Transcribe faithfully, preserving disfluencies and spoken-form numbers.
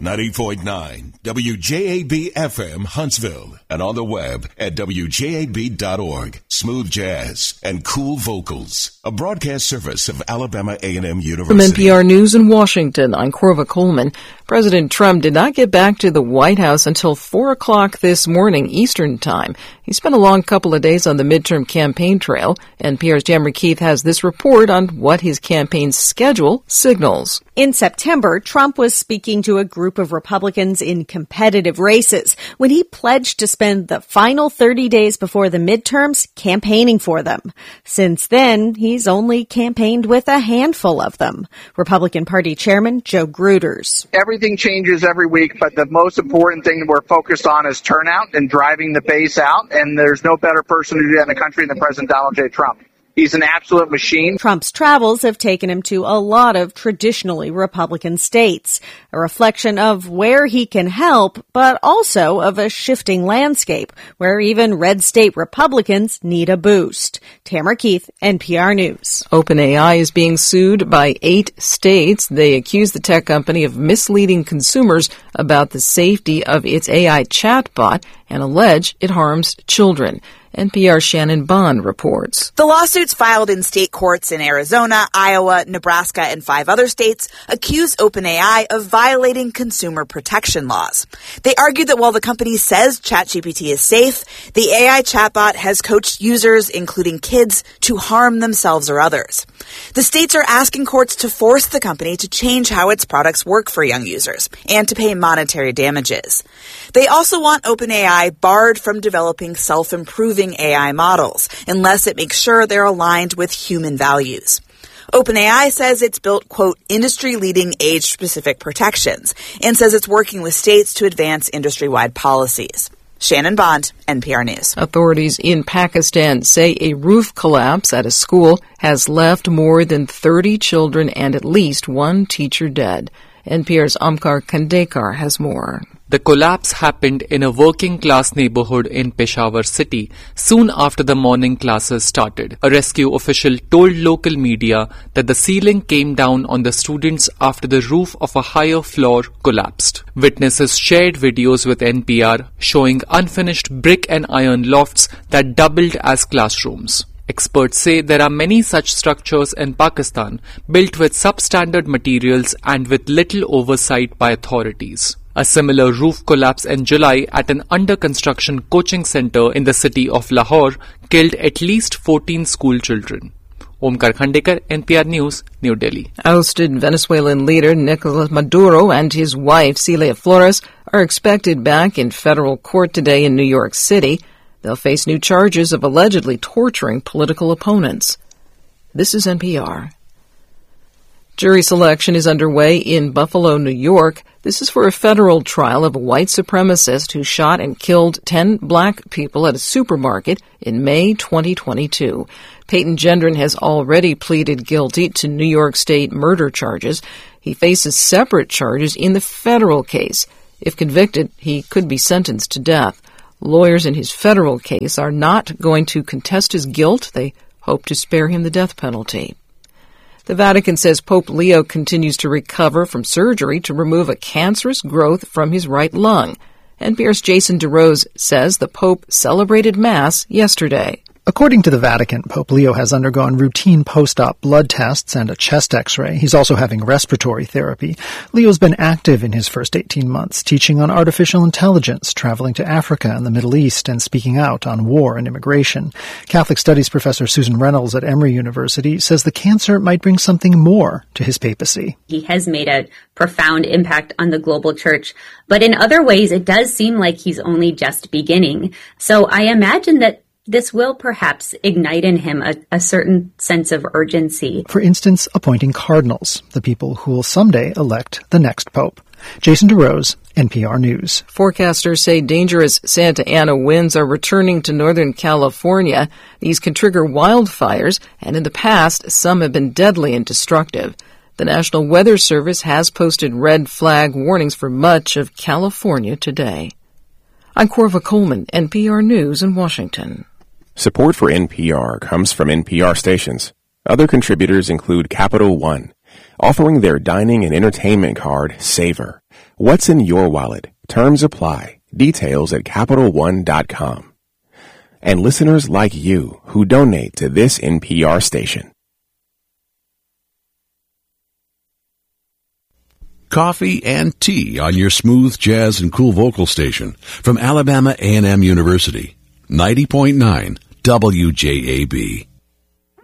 ninety point nine W J A B F M Huntsville, and on the web at W J A B dot org. Smooth jazz and cool vocals. A broadcast service of Alabama A and M University. From N P R News in Washington, I'm Corva Coleman. President Trump did not get back to the White House until four o'clock this morning Eastern Time. He spent a long couple of days on the midterm campaign trail. N P R's Tamara Keith has this report on what his campaign schedule signals. In September, Trump was speaking to a group of Republicans in competitive races when he pledged to spend the final thirty days before the midterms campaigning for them. Since then, he's only campaigned with a handful of them. Republican Party Chairman Joe Gruters. Everything changes every week, but the most important thing that we're focused on is turnout and driving the base out, and there's no better person to do that in the country than President Donald J. Trump. He's an absolute machine. Trump's travels have taken him to a lot of traditionally Republican states, a reflection of where he can help, but also of a shifting landscape where even red state Republicans need a boost. Tamara Keith, N P R News. OpenAI is being sued by eight states. They accuse the tech company of misleading consumers about the safety of its A I chatbot and allege it harms children. N P R's Shannon Bond reports. The lawsuits filed in state courts in Arizona, Iowa, Nebraska, and five other states accuse OpenAI of violating consumer protection laws. They argue that while the company says ChatGPT is safe, the A I chatbot has coached users, including kids, to harm themselves or others. The states are asking courts to force the company to change how its products work for young users and to pay monetary damages. They also want OpenAI barred from developing self-improving A I models unless it makes sure they're aligned with human values. OpenAI says it's built, quote, industry-leading age-specific protections and says it's working with states to advance industry-wide policies. Shannon Bond, N P R News. Authorities in Pakistan say a roof collapse at a school has left more than thirty children and at least one teacher dead. N P R's Amkar Khandekar has more. The collapse happened in a working-class neighborhood in Peshawar city soon after the morning classes started. A rescue official told local media that the ceiling came down on the students after the roof of a higher floor collapsed. Witnesses shared videos with N P R showing unfinished brick and iron lofts that doubled as classrooms. Experts say there are many such structures in Pakistan built with substandard materials and with little oversight by authorities. A similar roof collapse in July at an under-construction coaching center in the city of Lahore killed at least fourteen school children. Omkar Khandekar, N P R News, New Delhi. Ousted Venezuelan leader Nicolas Maduro and his wife Celia Flores are expected back in federal court today in New York City. They'll face new charges of allegedly torturing political opponents. This is N P R. Jury selection is underway in Buffalo, New York. This is for a federal trial of a white supremacist who shot and killed ten black people at a supermarket in May twenty twenty-two. Peyton Gendron has already pleaded guilty to New York State murder charges. He faces separate charges in the federal case. If convicted, he could be sentenced to death. Lawyers in his federal case are not going to contest his guilt. They hope to spare him the death penalty. The Vatican says Pope Leo continues to recover from surgery to remove a cancerous growth from his right lung. N P R's Jason DeRose says the Pope celebrated Mass yesterday. According to the Vatican, Pope Leo has undergone routine post-op blood tests and a chest x-ray. He's also having respiratory therapy. Leo's been active in his first eighteen months, teaching on artificial intelligence, traveling to Africa and the Middle East, and speaking out on war and immigration. Catholic Studies professor Susan Reynolds at Emory University says the cancer might bring something more to his papacy. He has made a profound impact on the global church, but in other ways it does seem like he's only just beginning. So I imagine that this will perhaps ignite in him a, a certain sense of urgency. For instance, appointing cardinals, the people who will someday elect the next pope. Jason DeRose, N P R News. Forecasters say dangerous Santa Ana winds are returning to Northern California. These can trigger wildfires, and in the past, some have been deadly and destructive. The National Weather Service has posted red flag warnings for much of California today. I'm Corva Coleman, N P R News in Washington. Support for N P R comes from N P R stations. Other contributors include Capital One, offering their dining and entertainment card, Savor. What's in your wallet? Terms apply. Details at Capital One dot com. And listeners like you who donate to this N P R station. Coffee and tea on your smooth jazz and cool vocal station from Alabama A and M University. ninety point nine W J A B.